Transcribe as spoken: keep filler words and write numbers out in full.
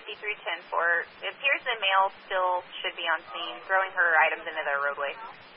fifty-three ten four. It appears the male still should be on scene, throwing her items into the roadway.